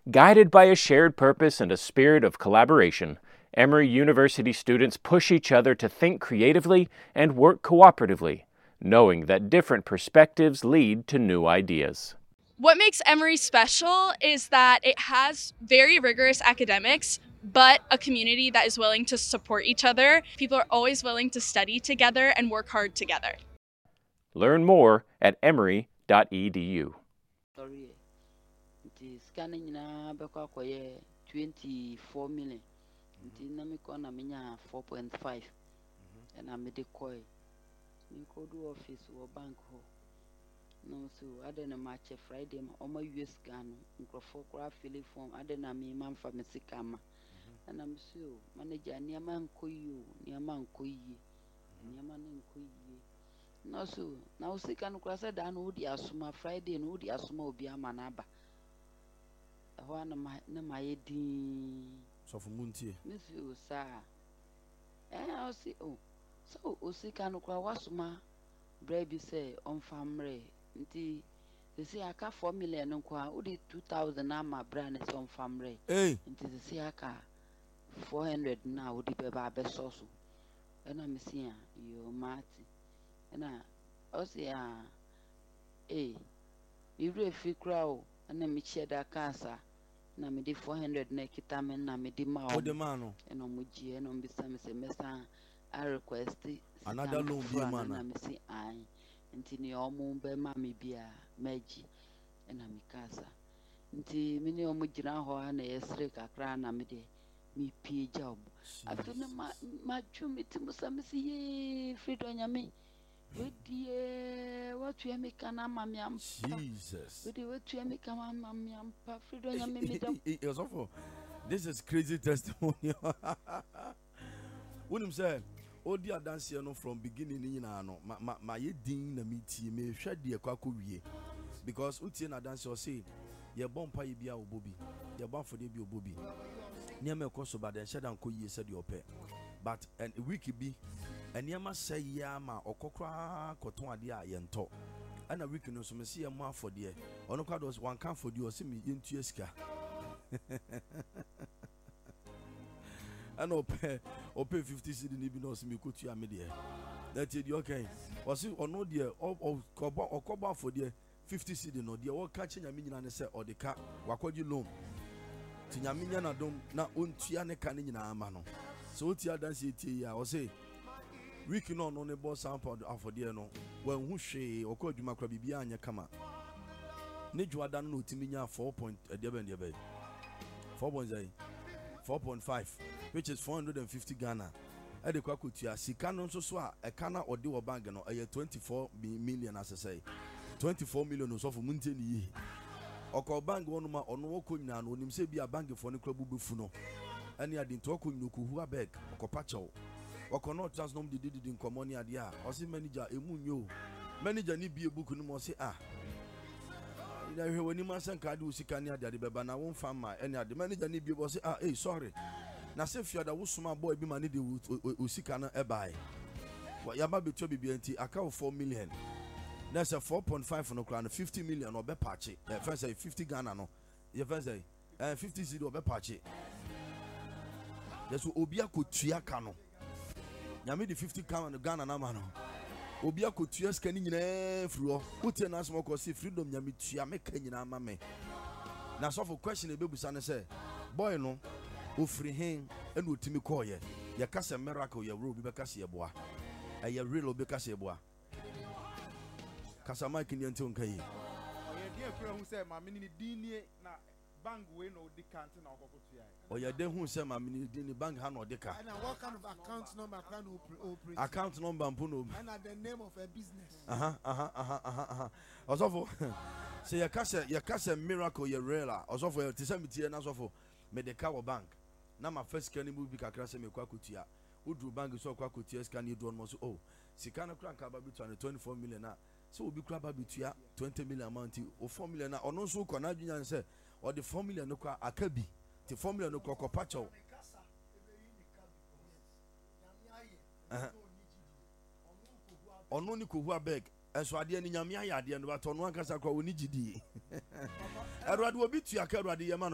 Guided by a shared purpose and a spirit of collaboration, Emory University students push each other to think creatively and work cooperatively, knowing that different perspectives lead to new ideas. What makes Emory special is that it has very rigorous academics, but a community that is willing to support each other. People are always willing to study together and work hard together. Learn more at emory.edu. Scanning na beko akoye 24 million. Nti na me ko na menya 4.5. And I made a coy. Me ko do office or bank ho. No so other na match Friday o ma US gan nkrofo kra fill form other na me man fa me sikama. And I'm so manager niama nkoyi niama nkoyi. Niama nkoyi. No so na usika no kra said dan odi asoma Friday no odi asoma obi amanaba. Na my din so for muntie miss you sir I see oh so osika no kwa wasoma brebi say on famre nti they say aka 4 million no kwa udi 2000 na ma brand is on famre nti they say aka 400 na udi beba be soso na me see yo mati na o say you refi crowd na me share da kasa na me di 400 na kita me na me di ma o de mano eno muji eno mbisa me se mesa I request another loan bi man na me say ai nti ni omu be ma me bia meji na me kasa nti me ni omu gina ho na yesre kakra na me de me pie job afi na ma twumi ti musa me si ye fredo nyame what you make an amamiam Jesus. What you make a mamamiam Fredo nyame this is crazy testimony. When him say all the dance here no from beginning in no my din na meet me share the kwako wie because utie na dance or say ye bompa ye bia obobi ye bon for dey bi obobi near me koso ba den share dan ko yie said your pay but and week be eniema say ya ma okokra koton ade a yento ana week no so me see am afọ de ono kwa dos one can for the o se me yentu esika ana ope 50 cedi ni bi no se me kotu am de that e okay o se ono de okoba for de 50 cedi no de o ka chenya me nyina ne se o de ka wakwaji loan ti nyame nya na dom na ontua ne ka ne nyina ama no so otia dance etie ya o se week no ne boss sample afodie no wan hu hwe okọ adwuma kra bibia anya kama ne dwada no otimi nya 4.5 which is 450 Ghana ade kwa kotua sika no nso so a eka na ode wo bank no 24 million asese 24 million so for munte ni yi okọ bank wonu ma ono woko nyina no onim se bia bank fo ne kra bubefu no ane ade nto okọ nyina ko hu abeg okọ pacho okono trans nom did in common adia o si manager emunyo manager ni bie book no mo se ina hwe woni ma san ka de usika ni adia de beba na won fama ene ade manager ni bie bo se sorry na se fia da wosoma boy bi ma ni de usika na ebai ya ba beto bibia nti aka 4 million na se 4.5 no kra na 50 million obe pache first say 50 Ghana no ye first say 50 cedi obe pache yeso obi akotua ka no nyame di 50 Ghana na ma no obi akotua ska ni nyina fruo utie na asmo ko si freedom nyame tua me ka nyina ma me na so for question e bebusa ne say boy no ofri hen ene otimi call ye kasa miracle ye ro bi be kasa ye boa ye real obi kasa ye boa kasa mike ni ante onka yi ye dia kura hu say ma me ni dinie na bank we no di count na okokotua oya de hu say ma me ni bank ha no de ka and what kind of account number can operate account number mpuno and the name of a business osofo say ye kasa miracle ye real osofo te say metie na osofo me de ka wo bank na ma first scan mu bi kakra say me kwa kotua udru bank so kwa kotua scan e do no so sika na kra ka ba bi 24 million na so obi kra ba bi tua 20 million amount o 4 million na ono so ko na adwunya say o the 4 million no kwa akabi the 4 million no kwa ko pacho ono ni ko hu abeg enso ade ni nyame ayade no ba to no ankasa kwa oni gidi erwade obi tua ka erwade yema